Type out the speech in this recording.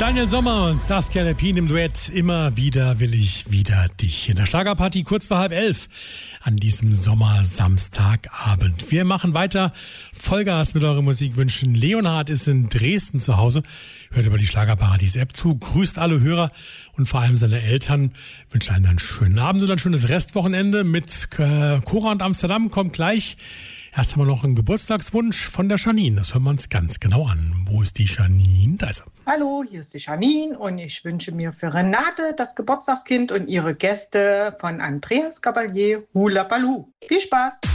Daniel Sommer und Saskia Lepin im Duett. Immer wieder will ich wieder dich. In der Schlagerparty kurz vor 10:30 an diesem Sommersamstagabend. Wir machen weiter. Vollgas mit euren Musikwünschen. Leonhard ist in Dresden zu Hause. Hört über die Schlagerparadies-App zu. Grüßt alle Hörer und vor allem seine Eltern. Wünscht allen einen schönen Abend und ein schönes Restwochenende mit Cora und Amsterdam. Kommt gleich. Erst haben wir noch einen Geburtstagswunsch von der Janine. Das hören wir uns ganz genau an. Wo ist die Janine? Da ist er. Hallo, hier ist die Janine und ich wünsche mir für Renate, das Geburtstagskind, und ihre Gäste von Andreas Gabalier Hula Baloo. Viel Spaß!